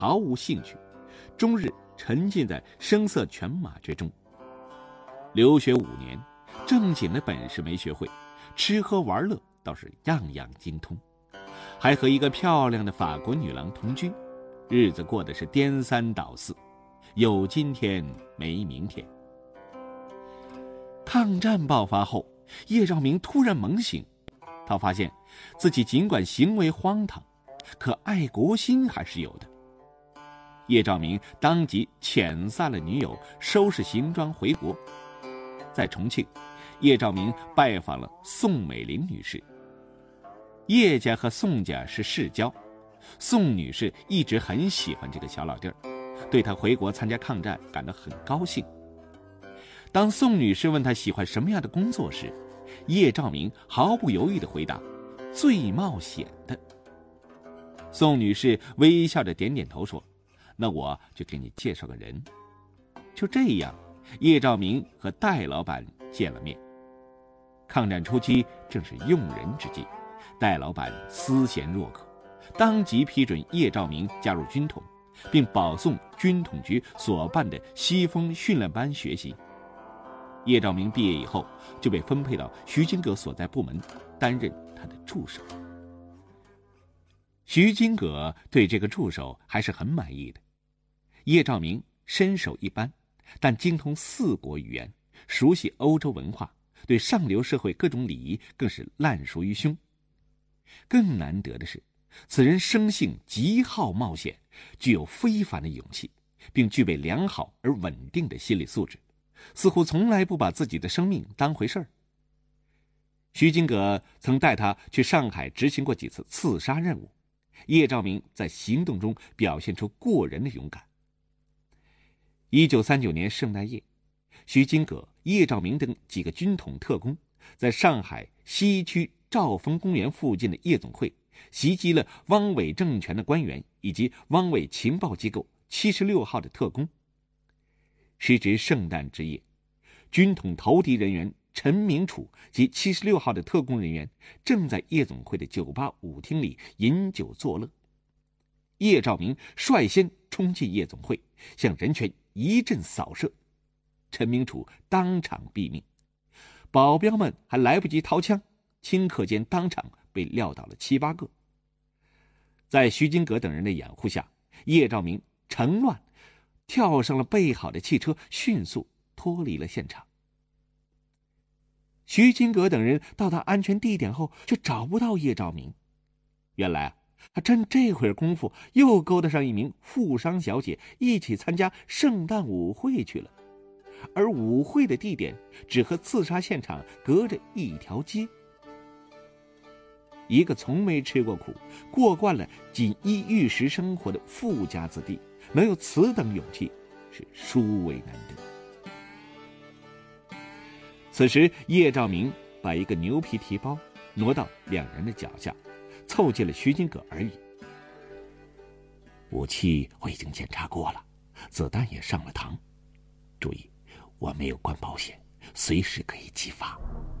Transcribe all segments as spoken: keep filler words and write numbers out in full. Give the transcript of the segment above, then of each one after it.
毫无兴趣，终日沉浸在声色犬马之中。留学五年，正经的本事没学会，吃喝玩乐倒是样样精通，还和一个漂亮的法国女郎同居，日子过得是颠三倒四，有今天没明天。抗战爆发后，叶兆明突然猛醒，他发现自己尽管行为荒唐，可爱国心还是有的。叶兆明当即遣散了女友，收拾行装回国。在重庆，叶兆明拜访了宋美龄女士。叶家和宋家是世交，宋女士一直很喜欢这个小老弟儿，对他回国参加抗战感到很高兴。当宋女士问他喜欢什么样的工作时，叶兆明毫不犹豫地回答：最冒险的。宋女士微笑着点点头说：那我就给你介绍个人。就这样，叶兆明和戴老板见了面。抗战初期正是用人之际，戴老板思贤若渴，当即批准叶兆明加入军统，并保送军统局所办的西风训练班学习。叶兆明毕业以后就被分配到徐金阁所在部门，担任他的助手。徐金阁对这个助手还是很满意的。叶兆明身手一般，但精通四国语言，熟悉欧洲文化，对上流社会各种礼仪更是烂熟于胸。更难得的是，此人生性极好冒险，具有非凡的勇气，并具备良好而稳定的心理素质，似乎从来不把自己的生命当回事儿。徐金阁曾带他去上海执行过几次刺杀任务，叶兆明在行动中表现出过人的勇敢。一九三九年圣诞夜，徐金阁、叶兆明等几个军统特工在上海西区兆丰公园附近的夜总会袭击了汪伪政权的官员以及汪伪情报机构七十六号的特工。时值圣诞之夜，军统投敌人员陈明楚及七十六号的特工人员正在夜总会的酒吧舞厅里饮酒作乐。叶兆明率先冲进夜总会，向人群一阵扫射，陈明楚当场毙命，保镖们还来不及掏枪，顷刻间当场被撂倒了七八个。在徐金阁等人的掩护下，叶兆明乘乱跳上了备好的汽车，迅速脱离了现场。徐金阁等人到达安全地点后，却找不到叶兆明。原来他趁这会儿功夫又勾搭上一名富商小姐，一起参加圣诞舞会去了，而舞会的地点只和刺杀现场隔着一条街。一个从没吃过苦、过惯了锦衣玉食生活的富家子弟，能有此等勇气，是殊为难得。此时，叶兆明把一个牛皮提包挪到两人的脚下，凑近了徐金阁而已。武器我已经检查过了，子弹也上了膛。注意，我没有关保险，随时可以激发。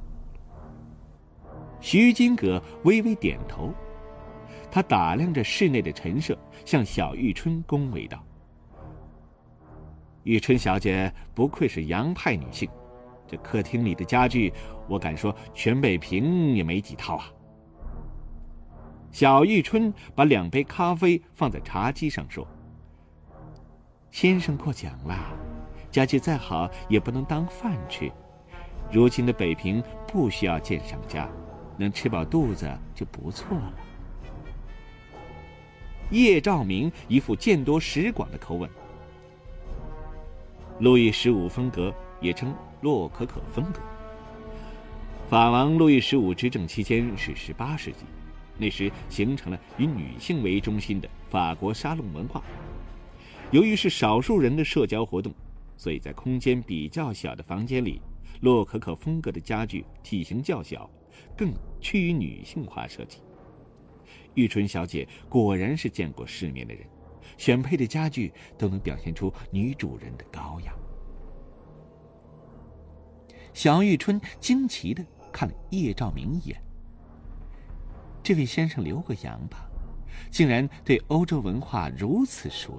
徐金阁微微点头，他打量着室内的陈设，向小玉春恭维道：玉春小姐不愧是洋派女性，这客厅里的家具，我敢说全北平也没几套啊。小玉春把两杯咖啡放在茶几上说：先生过奖了，家具再好也不能当饭吃，如今的北平不需要建商家，能吃饱肚子就不错了。叶兆明一副见多识广的口吻。路易十五风格也称洛可可风格。法王路易十五执政期间是十八世纪，那时形成了以女性为中心的法国沙龙文化。由于是少数人的社交活动，所以在空间比较小的房间里，洛可可风格的家具体型较小，更趋于女性化设计。玉春小姐果然是见过世面的人，选配的家具都能表现出女主人的高雅。小玉春惊奇地看了叶兆明一眼，这位先生留过洋吧，竟然对欧洲文化如此熟